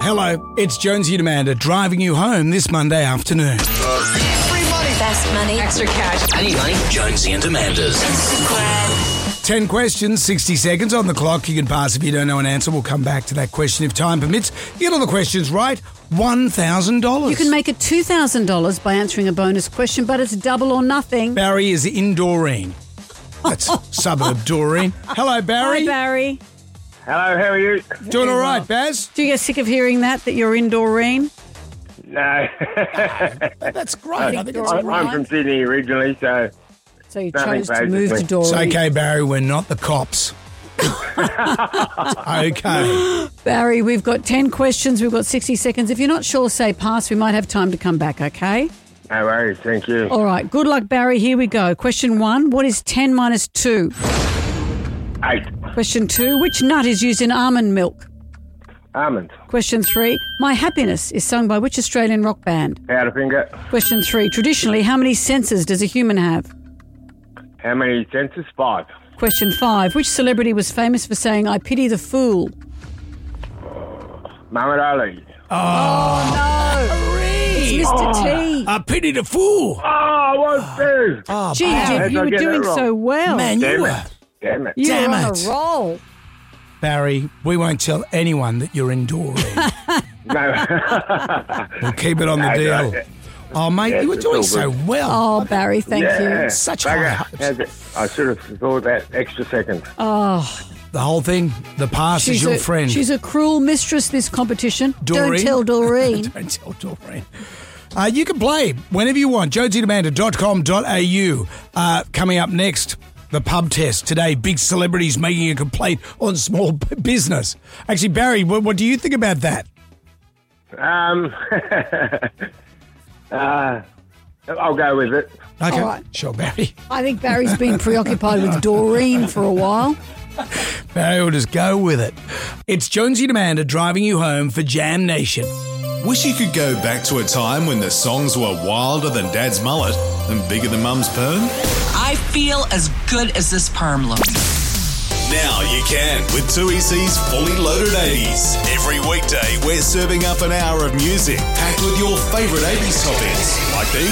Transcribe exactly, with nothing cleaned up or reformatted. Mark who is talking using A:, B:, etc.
A: Hello, it's Jonesy and Amanda driving you home this Monday afternoon.
B: Free money. Fast money. Extra cash.
C: I need money. Jonesy and Amanda's.
A: Ten questions, sixty seconds on the clock. You can pass if you don't know an answer. We'll come back to that question if time permits. You get all the questions right, one thousand dollars.
D: You can make it two thousand dollars by answering a bonus question, but it's double or nothing.
A: Barry is in Doreen. That's suburb Doreen. Hello, Barry.
D: Hi, Barry.
E: Hello, how are you?
A: Doing all right, Baz?
D: Do you get sick of hearing that, that you're in Doreen?
E: No.
A: That's great. I think it's
E: I'm,
A: great.
E: I'm from Sydney originally, so
D: So you
E: Nothing
D: chose to move to
E: basically.
D: Doreen.
A: It's okay, Barry. We're not the cops. Okay.
D: Barry, we've got ten questions. We've got sixty seconds. If you're not sure, say pass. We might have time to come back, okay?
E: no worries, thank you.
D: All right. Good luck, Barry. Here we go. Question one. What is ten minus two?
E: Eight.
D: Question two. Which nut is used in almond milk?
E: Almonds.
D: Question three. My Happiness is sung by which Australian rock band?
E: Powderfinger.
D: Question three. Traditionally, how many senses does a human have?
E: How many senses? Five.
D: Question five. Which celebrity was famous for saying, I pity the fool?
E: Muhammad Ali.
D: It's Mister T.
A: I pity the fool.
E: Oh, what's this?
A: Oh,
D: Gee,
A: Barry.
D: you, you
E: I
D: were
E: get that
D: doing
E: wrong?
D: so well.
A: Man, you
E: Damn
A: were.
E: it. Damn it.
D: you
A: damn
D: were on
A: it.
D: a roll.
A: Barry, we won't tell anyone that you're in Doreen.
E: No.
A: We'll keep it on the
E: No,
A: deal.
E: no.
A: Oh, mate,
E: Yes,
A: you were
E: it's
A: doing
E: all
A: so
E: good.
A: well.
D: Oh, Barry, thank
E: yeah.
D: you.
A: Such
E: Bugger.
A: high hopes.
E: How's it? I should have thought that extra second.
D: Oh,
A: The whole thing, the past is
D: she's
A: your
D: a,
A: friend.
D: she's a cruel mistress, this competition.
A: Doreen?
D: Don't tell Doreen.
A: Don't tell Doreen. Uh, you can play whenever you want. jonesy and amanda dot com dot a u. Uh, coming up next, the pub test. Today, big celebrities making a complaint on small b- business. Actually, Barry, what, what do you think about that?
E: Um, uh, I'll go with it.
A: Okay,
D: All right.
A: sure, Barry.
D: I think Barry's been preoccupied with Doreen for a while.
A: Barry will just go with it. It's Jonesy and Amanda driving you home for Jam Nation.
F: Wish you could go back to a time when the songs were wilder than Dad's mullet and bigger than Mum's perm?
C: I feel as good as this perm looks.
F: Now you can with two E C's Fully Loaded eighties. Every weekday, we're serving up an hour of music packed with your favourite eighties topics like these.